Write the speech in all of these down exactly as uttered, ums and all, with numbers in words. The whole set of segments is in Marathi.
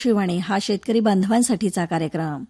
शिवाणी हा शेतकरी बांधवांसाठीचा कार्यक्रम.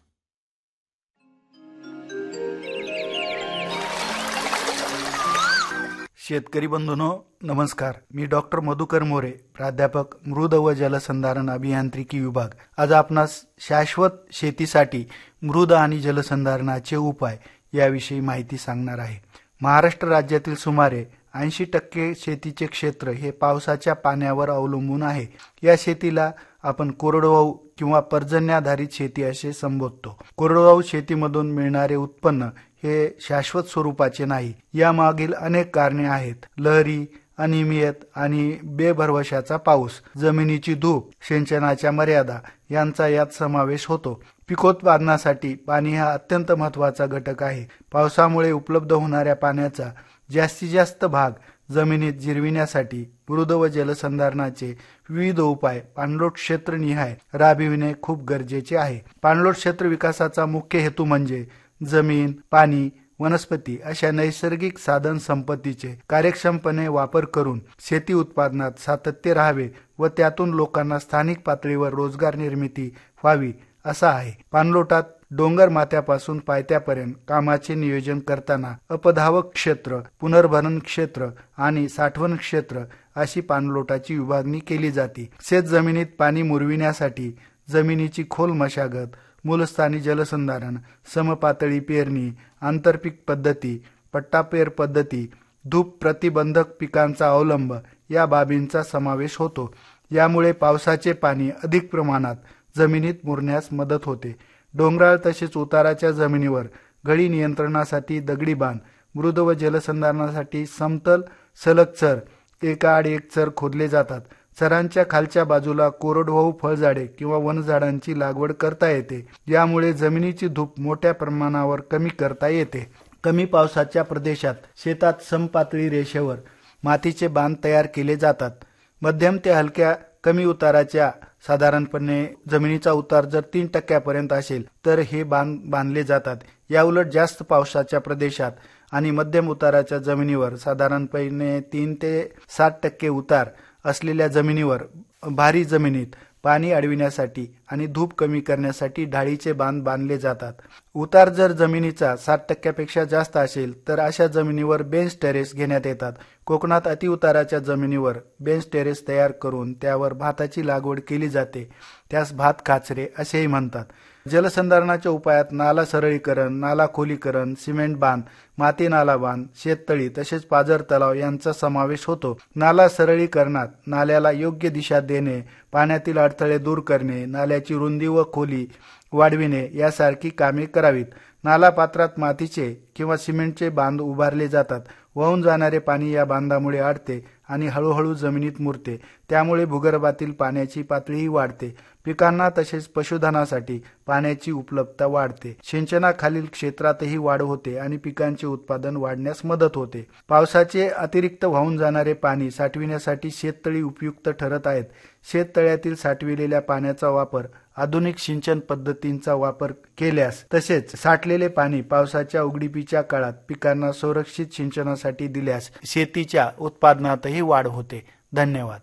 शेतकरी बंधूंनो नमस्कार. मी डॉक्टर मधुकर मोरे, प्राध्यापक मृद व जलसंधारण अभियांत्रिकी विभाग. आज आपणास शाश्वत शेतीसाठी मृद आणि जलसंधारणाचे उपाय याविषयी माहिती सांगणार आहे. महाराष्ट्र राज्यातील सुमारे ऐंशी टक्के शेतीचे क्षेत्र हे पावसाच्या पाण्यावर अवलंबून आहे. या शेतीला आपण कोरडवाहू किंवा पर्जन्याधारित शेती असे संबोधतो. कोरडवाहू शेतीमधून मिळणारे उत्पन्न हे शाश्वत स्वरूपाचे नाही. यामागील अनेक कारणे आहेत. लहरी, अनियमित आणि बेभरवशाचा पाऊस, जमिनीची धूप, सिंचनाच्या मर्यादा यांचा यात समावेश होतो. पिकोत्पादनासाठी पाणी हा अत्यंत महत्त्वाचा घटक आहे. पावसामुळे उपलब्ध होणाऱ्या पाण्याचा जास्तीत जास्त भाग जमिनीत जिरविण्यासाठी मृद व जलसंधारणाचे विविध उपाय पाणलोट क्षेत्रनिहाय राबविणे खूप गरजेचे आहे. पाणलोट क्षेत्र विकासाचा मुख्य हेतू म्हणजे जमीन, पाणी, वनस्पती अशा नैसर्गिक साधन संपत्तीचे कार्यक्षमपणे वापर करून शेती उत्पादनात सातत्य राहावे व त्यातून लोकांना स्थानिक पातळीवर रोजगार निर्मिती व्हावी असा आहे. पाणलोटात डोंगर माथ्यापासून पायथ्यापर्यंत कामाचे नियोजन करताना अपधावक क्षेत्र, पुनर्भरण क्षेत्र आणि साठवण क्षेत्र अशी पाणलोटाची विभागणी केली जाते. शेत जमिनीत पाणी मुरविण्यासाठी जमिनीची खोल मशागत, मूलस्थानी जलसंधारण, समपातळी पेरणी, आंतरपीक पद्धती, पट्टापेर पद्धती, धूप प्रतिबंधक पिकांचा अवलंब या बाबींचा समावेश होतो. यामुळे पावसाचे पाणी अधिक प्रमाणात जमिनीत मुरण्यास मदत होते. डोंगराळ तसेच उताराच्या जमिनीवर गळी नियंत्रणासाठी दगडी बांध, मृद व जलसंधारणासाठी समतल सलग चर एकाआड एक चर खोदले जातात. चरांच्या खालच्या बाजूला कोरडवाहू फळझाडे किंवा वनझाडांची लागवड करता येते. यामुळे जमिनीची धूप मोठ्या प्रमाणावर कमी करता येते. कमी पावसाच्या प्रदेशात शेतात समपातळी रेषेवर मातीचे बांध तयार केले जातात. मध्यम ते हलक्या कमी उताराच्या साधारणपणे जमिनीचा उतार जर तीन टक्क्यापर्यंत असेल तर हे बांध बांधले जातात. याउलट जास्त पावसाच्या प्रदेशात आणि मध्यम उताराच्या जमिनीवर साधारणपणे तीन ते सात टक्के उतार असलेल्या जमिनीवर भारी जमिनीत पाणी अडविण्यासाठी आणि धूप कमी करण्यासाठी ढाळीचे बांध बांधले जातात. उतार जर जमिनीचा सात टक्क्यापेक्षा जास्त असेल तर अशा जमिनीवर बेंच टेरेस घेण्यात येतात. कोकणात अतिउताराच्या जमिनीवर बेंच टेरेस तयार करून त्यावर भाताची लागवड केली जाते. त्यास भात काचरे असेही म्हणतात. जलसंधारणाच्या उपायात नाला सरळीकरण, नाला खोलीकरण, सिमेंट बांध, माती नाला बांध, शेततळी तसेच पाझर तलाव यांचा समावेश होतो. नाला सरळीकरणात नाल्याला योग्य दिशा देणे, पाण्यातील अडथळे दूर करणे, नाल्याची रुंदी व खोली वाढविणे यासारखी कामे करावीत. नाला पात्रात मातीचे किंवा सिमेंटचे बांध उभारले जातात. वाहून जाणारे पाणी या बांधामुळे अडते आणि हळूहळू जमिनीत मुरते. त्यामुळे भूगर्भातील पाण्याची पातळीही वाढते. पिकांना तसेच पशुधनासाठी पाण्याची उपलब्धता वाढते. सिंचनाखालील क्षेत्रातही वाढ होते आणि पिकांचे उत्पादन वाढण्यास मदत होते. पावसाचे अतिरिक्त वाहून जाणारे पाणी साठविण्यासाठी शेततळी उपयुक्त ठरत आहेत. शेततळ्यातील साठविलेल्या पाण्याचा वापर आधुनिक सिंचन पद्धतींचा वापर केल्यास तसेच साठलेले पाणी पावसाच्या उघडीपीच्या काळात पिकांना सुरक्षित सिंचनासाठी दिल्यास शेतीच्या उत्पादनातही वाढ होते. धन्यवाद.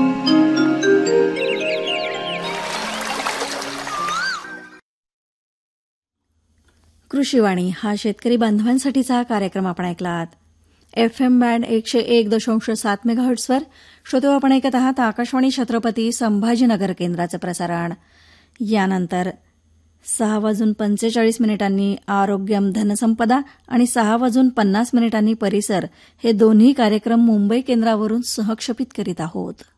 कृषीवाणी हा शेतकरी बांधवांसाठीचा कार्यक्रम आपण ऐकलात. एफ एम बँड एकशे एक दशांश सात मेगाहर्ट्सवर श्रोते आपण ऐकत आहात आकाशवाणी छत्रपती संभाजीनगर केंद्राचं प्रसारण. यानंतर सहा वाजून पंचेचाळीस मिनिटांनी आरोग्यम धनसंपदा आणि सहा वाजून पन्नास मिनिटांनी परिसर हे दोन्ही कार्यक्रम मुंबई केंद्रावरून सहक्षेपित करीत आहोत.